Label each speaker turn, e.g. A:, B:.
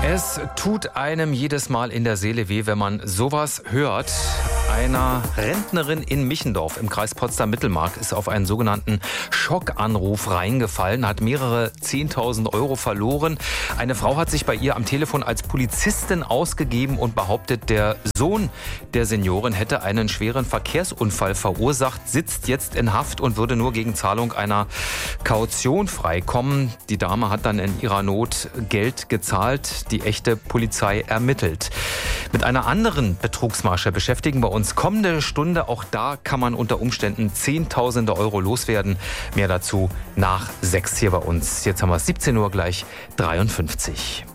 A: Es tut einem jedes Mal in der Seele weh, wenn man sowas hört. Einer Rentnerin in Michendorf im Kreis Potsdam-Mittelmark ist auf einen sogenannten Schockanruf reingefallen, hat mehrere 10.000 Euro verloren. Eine Frau hat sich bei ihr am Telefon als Polizistin ausgegeben und behauptet, der Sohn der Seniorin hätte einen schweren Verkehrsunfall verursacht, sitzt jetzt in Haft und würde nur gegen Zahlung einer Kaution freikommen. Die Dame hat dann in ihrer Not Geld gezahlt, die echte Polizei ermittelt. Mit einer anderen Betrugsmasche beschäftigen wir uns kommende Stunde. Auch da kann man unter Umständen Zehntausende Euro loswerden. Mehr dazu nach 6 hier bei uns. Jetzt haben wir es 17 Uhr gleich 53.